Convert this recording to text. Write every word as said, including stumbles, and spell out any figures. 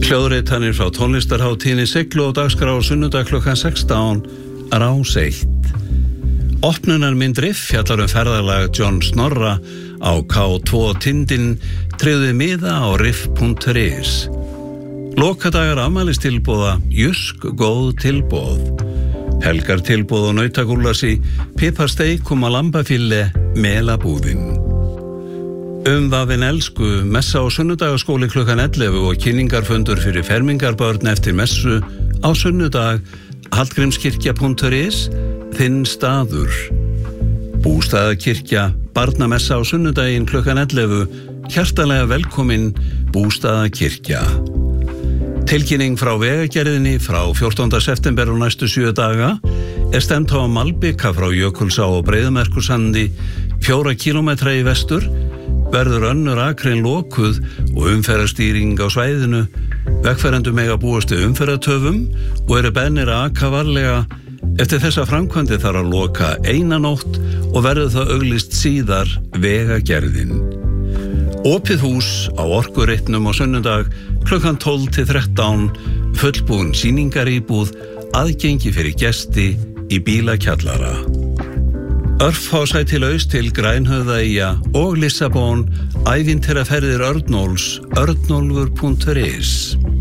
Hljóðritanir frá tónlistarhátíðinni Siglu og dagskrá sunnudag klukkan sextán Rás eitt. Opnunarmynd Riff fjallar um ferðalag John Snorra á K tvö Tindinn, tryggðu miða á riff punktur is. Lokadagar afmælistilboða, Jysk góð tilboð. Helgar tilboð og nautagúllasi, piparsteik og lambafille, melabúðin. Umvafin elsku, messa á sunnudagaskóli klukkan ellefu og kynningarfundur fyrir fermingarbörn eftir messu á sunnudag, hallgrímskirkja punktur is, þinn staður. Bústaðakirkja, barnamessa á sunnudaginn klukkan ellefu, hjartalega velkomin Bústaðakirkja. Tilkynning frá vegagerðinni frá fjórtánda september og næstu sjö daga er stefnt á malbika frá Jökulsá og Breiðamerkursandi fjóra kílómetra í vestur, verður önnur akrein lokuð og umferðarstýring á svæðinu. Vegfarendur mega búast við umferðartöfum og eru beðnir að aka varlega. Eftir þessa framkvæmdi þarf að loka eina nótt og verður það auglýst síðar vegagerðin. Opið hús á Orkuritnum á sunnudag klukkan tólf til þrettán, fullbúin sýningaríbúð, aðgengi fyrir gesti í bílakjallara. Örfásæti laus til Grænhöfðaeyja og Lissabon, ævintýraferðir Örnólfs, örnólfur punktur is.